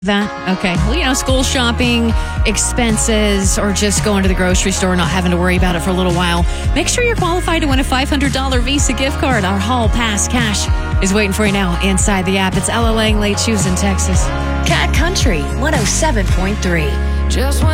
That? Okay. Well, school shopping, expenses, or just going to the grocery store, not having to worry about it for a little while. Make sure you're qualified to win a $500 Visa gift card. Our Hall Pass Cash is waiting for you now inside the app. It's Ella Lang Late Shoes in Texas. Cat Country 107.3.